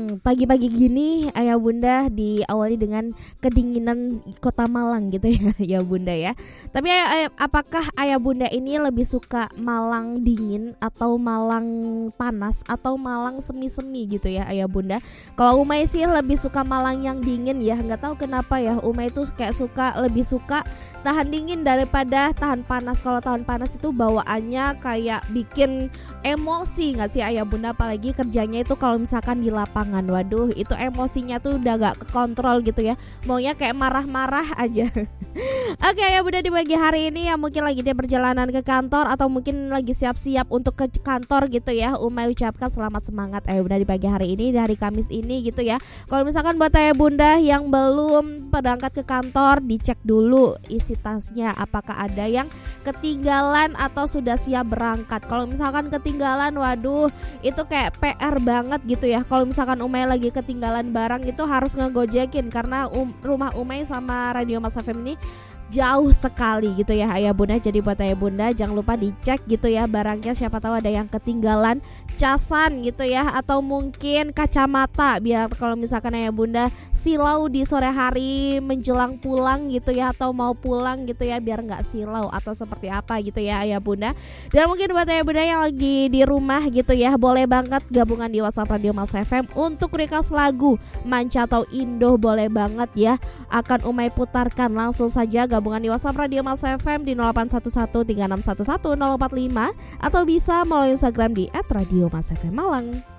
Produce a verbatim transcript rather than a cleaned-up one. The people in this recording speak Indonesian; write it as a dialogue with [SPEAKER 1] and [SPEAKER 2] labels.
[SPEAKER 1] Hmm, pagi-pagi gini ayah bunda diawali dengan kedinginan kota Malang gitu ya ya bunda ya. Tapi ayah, ayah, apakah ayah bunda ini lebih suka Malang dingin atau Malang panas atau Malang semi-semi gitu ya ayah bunda? Kalau Umay sih lebih suka Malang yang dingin ya. Nggak tahu kenapa ya, Umay itu kayak suka lebih suka tahan dingin daripada tahan panas. Kalau tahan panas itu bawaannya kayak bikin emosi nggak sih ayah bunda, apalagi kerjanya itu kalau misalkan di lapangan, waduh itu emosinya tuh udah gak kekontrol gitu ya, maunya kayak marah-marah aja. Oke ya bunda, di pagi hari ini ya mungkin lagi dia perjalanan ke kantor atau mungkin lagi siap-siap untuk ke kantor gitu ya, Umay ucapkan selamat semangat ayah bunda di pagi hari ini, di hari Kamis ini gitu ya. Kalau misalkan buat ayah bunda yang belum berangkat ke kantor, dicek dulu isi tasnya apakah ada yang ketinggalan atau sudah siap berangkat. Kalau misalkan ketinggalan, waduh itu kayak P R banget gitu ya. Kalau misalkan Umay lagi ketinggalan barang itu harus ngegojekin, karena um, rumah Umay sama Radio Mas F M ini jauh sekali gitu ya ayah bunda. Jadi buat ayah bunda jangan lupa dicek gitu ya barangnya, siapa tahu ada yang ketinggalan casan gitu ya, atau mungkin kacamata, biar kalau misalkan ayah bunda silau di sore hari menjelang pulang gitu ya, atau mau pulang gitu ya, biar nggak silau atau seperti apa gitu ya ayah bunda. Dan mungkin buat ayah bunda yang lagi di rumah gitu ya, boleh banget gabungan di WhatsApp Radio Mas F M untuk request lagu Manca atau Indo, boleh banget ya, akan Umay putarkan. Langsung saja gabungan di WhatsApp Radio Mas F M di nol delapan satu satu tiga enam satu satu nol empat lima, atau bisa melalui Instagram di et radio mas f m malang.